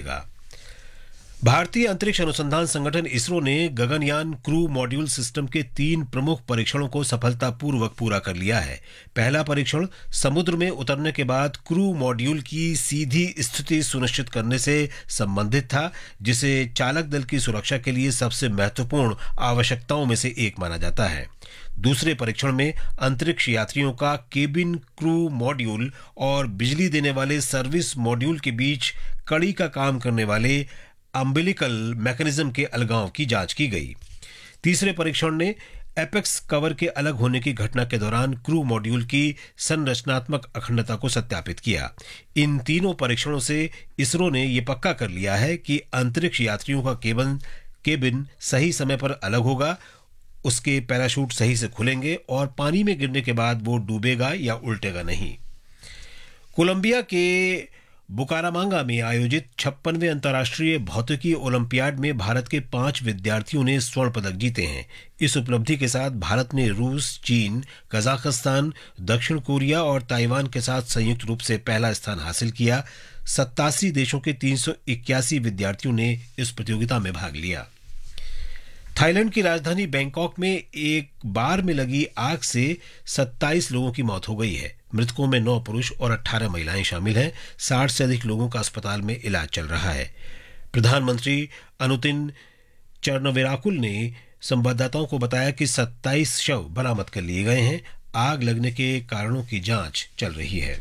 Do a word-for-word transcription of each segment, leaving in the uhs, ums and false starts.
रहेगा। भारतीय अंतरिक्ष अनुसंधान संगठन इसरो ने गगनयान क्रू मॉड्यूल सिस्टम के तीन प्रमुख परीक्षणों को सफलतापूर्वक पूरा कर लिया है। पहला परीक्षण समुद्र में उतरने के बाद क्रू मॉड्यूल की सीधी स्थिति सुनिश्चित करने से संबंधित था, जिसे चालक दल की सुरक्षा के लिए सबसे महत्वपूर्ण आवश्यकताओं में से एक माना जाता है। दूसरे परीक्षण में अंतरिक्ष यात्रियों का केबिन क्रू मॉड्यूल और बिजली देने वाले सर्विस मॉड्यूल के बीच कड़ी का काम करने वाले अम्बिलिकल मैकेनिज्म के अलगाव की जांच की गई। तीसरे परीक्षण ने एपेक्स कवर के अलग होने की घटना के दौरान क्रू मॉड्यूल की संरचनात्मक अखंडता को सत्यापित किया। इन तीनों परीक्षणों से इसरो ने यह पक्का कर लिया है कि अंतरिक्ष यात्रियों का केबिन केबिन सही समय पर अलग होगा, उसके पैराशूट सही से खुलेंगे और पानी में गिरने के बाद वो डूबेगा या उल्टेगा नहीं। कोलंबिया के बुकारामांगा में आयोजित छप्पनवें अंतर्राष्ट्रीय भौतिकी ओलंपियाड में भारत के पांच विद्यार्थियों ने स्वर्ण पदक जीते हैं। इस उपलब्धि के साथ भारत ने रूस, चीन, कजाकिस्तान, दक्षिण कोरिया और ताइवान के साथ संयुक्त रूप से पहला स्थान हासिल किया। सत्तासी देशों के तीन सौ इक्यासी विद्यार्थियों ने इस प्रतियोगिता में भाग लिया। थाईलैंड की राजधानी बैंकॉक में एक बार में लगी आग से सत्ताईस लोगों की मौत हो गई है। मृतकों में नौ पुरुष और अठारह महिलाएं शामिल हैं। साठ से अधिक लोगों का अस्पताल में इलाज चल रहा है। प्रधानमंत्री अनुतिन चरनविराकुल ने संवाददाताओं को बताया कि सत्ताईस शव बरामद कर लिए गए हैं। आग लगने के कारणों की जांच चल रही है।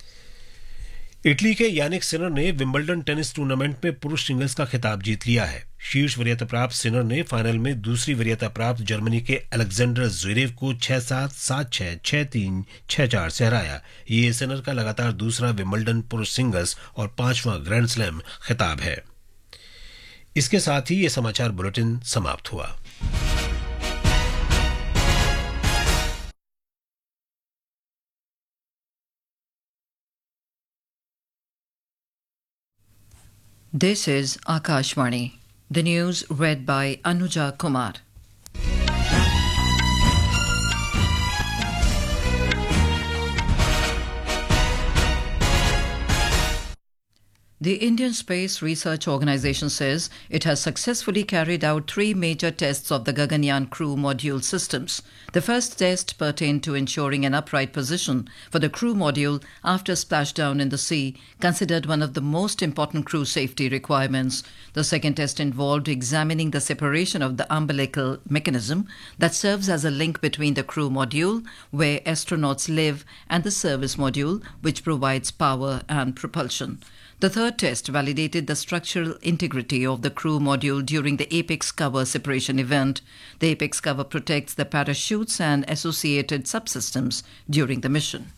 इटली के यानिक सिनर ने विंबलडन टेनिस टूर्नामेंट में पुरुष सिंगल्स का खिताब जीत लिया है। शीर्ष वरीयता प्राप्त सिनर ने फाइनल में दूसरी वरीयता प्राप्त जर्मनी के अलेक्जेंडर ज़्वेरेव को छह सात, सात छह, छह तीन, छह चार से हराया। ये सिनर का लगातार दूसरा विंबलडन पुरुष सिंगल्स और पांचवां ग्रैंड स्लैम खिताब है। इसके साथ ही ये समाचार बुलेटिन समाप्त हुआ। This is Akashvani. The news read by Anuja Kumar. The Indian Space Research Organisation says it has successfully carried out three major tests of the Gaganyaan crew module systems. The first test pertained to ensuring an upright position for the crew module after splashdown in the sea, considered one of the most important crew safety requirements. The second test involved examining the separation of the umbilical mechanism that serves as a link between the crew module, where astronauts live, and the service module, which provides power and propulsion. The third test validated the structural integrity of the crew module during the apex cover separation event. The apex cover protects the parachutes and associated subsystems during the mission.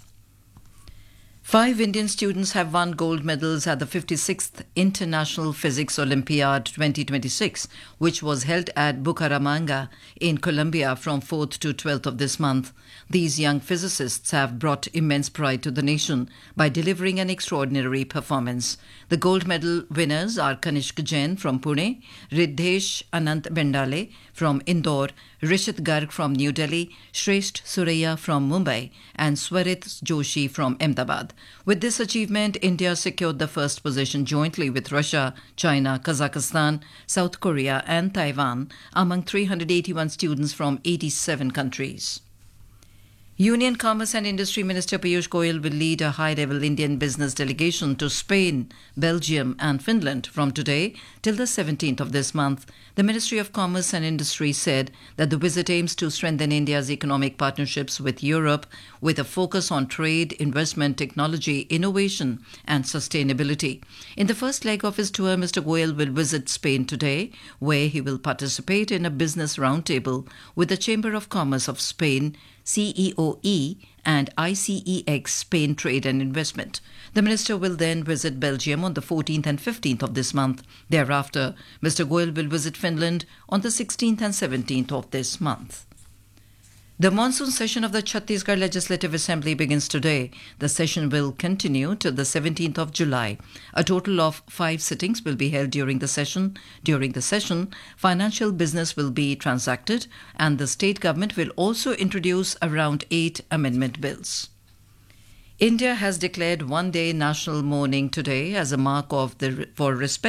Five Indian students have won gold medals at the fifty-sixth International Physics Olympiad twenty twenty-six, which was held at Bucaramanga in Colombia from fourth to twelfth of this month. These young physicists have brought immense pride to the nation by delivering an extraordinary performance. The gold medal winners are Kanishk Jain from Pune, Riddhesh Anant Bendale from Indore, Rishit Garg from New Delhi, Shresht Suraya from Mumbai, and Swarit Joshi from Ahmedabad. With this achievement, India secured the first position jointly with Russia, China, Kazakhstan, South Korea, and Taiwan among three hundred eighty-one students from eighty-seven countries. Union Commerce and Industry Minister Piyush Goyal will lead a high-level Indian business delegation to Spain, Belgium and Finland from today till the seventeenth of this month. The Ministry of Commerce and Industry said that the visit aims to strengthen India's economic partnerships with Europe with a focus on trade, investment, technology, innovation and sustainability. In the first leg of his tour, Mister Goyal will visit Spain today, where he will participate in a business roundtable with the Chamber of Commerce of Spain, C E O E and I C E X Spain Trade and Investment. The minister will then visit Belgium on the fourteenth and fifteenth of this month. Thereafter, Mister Goyal will visit Finland on the sixteenth and seventeenth of this month. The monsoon session of the Chhattisgarh Legislative Assembly begins today. The session will continue till the seventeenth of July. A total of five sittings will be held during the session. During the session, financial business will be transacted and the state government will also introduce around eight amendment bills. India has declared one day national mourning today as a mark of the for respect